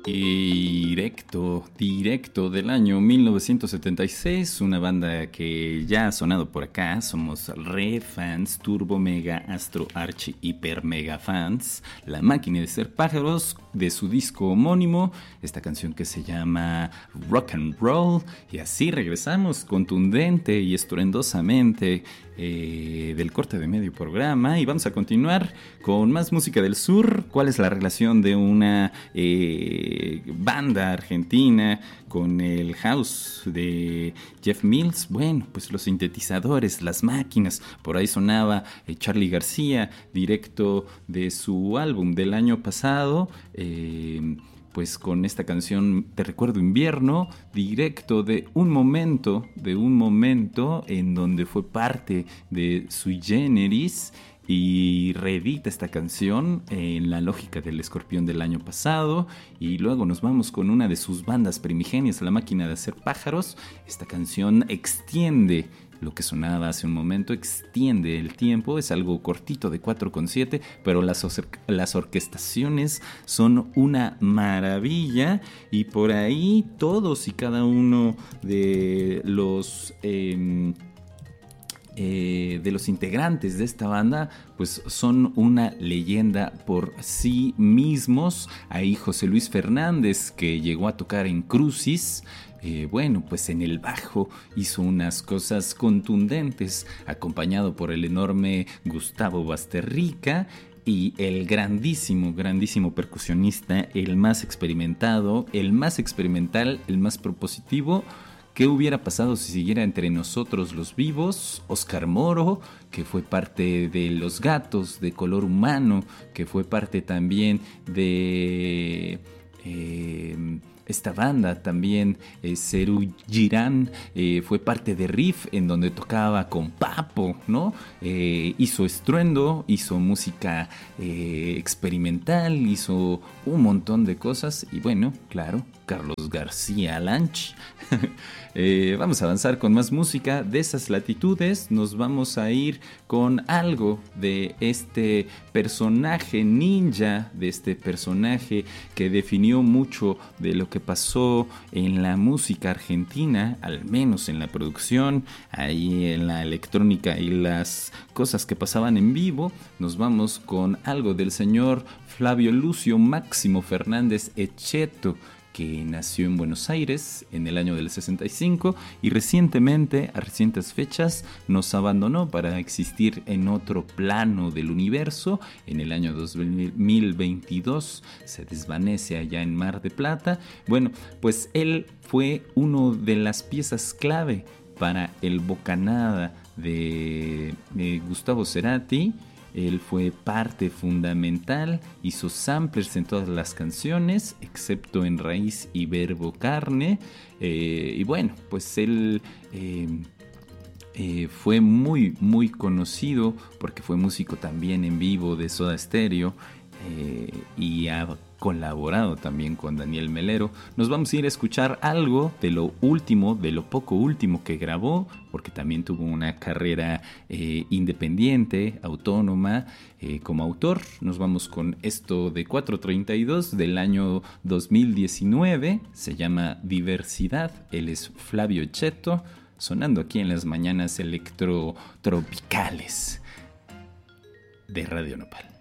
Directo del año 1976, una banda que ya ha sonado por acá. Somos re fans, turbo mega astro archi hiper mega fans. La máquina de ser pájaros, de su disco homónimo, esta canción que se llama Rock and Roll. Y así regresamos contundente y estruendosamente del corte de medio programa, y vamos a continuar con más música del sur. ¿Cuál es la relación de una banda argentina con el house de Jeff Mills? Bueno, pues los sintetizadores, las máquinas. Por ahí sonaba Charly García, directo de su álbum del año pasado, pues con esta canción Te Recuerdo Invierno, directo de un momento en donde fue parte de Sui Generis, y reedita esta canción en la lógica del Escorpión del año pasado. Y luego nos vamos con una de sus bandas primigenias, La Máquina de Hacer Pájaros. Esta canción extiende lo que sonaba hace un momento, extiende el tiempo, es algo cortito de 4,7, pero las orquestaciones son una maravilla, y por ahí todos y cada uno de los integrantes de esta banda pues son una leyenda por sí mismos. Ahí José Luis Fernández, que llegó a tocar en Crucis, bueno, pues en el bajo hizo unas cosas contundentes, acompañado por el enorme Gustavo Basterrica, y el grandísimo percusionista, el más experimentado, el más experimental, el más propositivo. ¿Qué hubiera pasado si siguiera entre nosotros los vivos? Oscar Moro, que fue parte de Los Gatos, de Color Humano, que fue parte también de esta banda también, Serú Girán, fue parte de Riff, en donde tocaba con Papo, ¿no? Hizo estruendo, hizo música experimental, hizo un montón de cosas. Y bueno, claro, Carlos García Lanch. Vamos a avanzar con más música de esas latitudes. Nos vamos a ir con algo de este personaje ninja, de este personaje que definió mucho de lo que pasó en la música argentina, al menos en la producción, ahí en la electrónica y las cosas que pasaban en vivo. Nos vamos con algo del señor Flavio Lucio Máximo Fernández Echeto, que nació en Buenos Aires en el año del 65 y recientemente, a recientes fechas, nos abandonó para existir en otro plano del universo. En el año 2022 se desvanece allá en Mar de Plata. Bueno, pues él fue uno de las piezas clave para el Bocanada de Gustavo Cerati. Él fue parte fundamental, hizo samplers en todas las canciones, excepto en Raíz y Verbo Carne. Y bueno, pues él fue muy conocido porque fue músico también en vivo de Soda Stereo, y ha colaborado también con Daniel Melero. Nos vamos a ir a escuchar algo de lo último, de lo poco último que grabó, porque también tuvo una carrera independiente, autónoma, como autor. Nos vamos con esto de 432 del año 2019, se llama Diversidad. Él es Flavio Cheto, sonando aquí en las mañanas electrotropicales de Radio Nopal.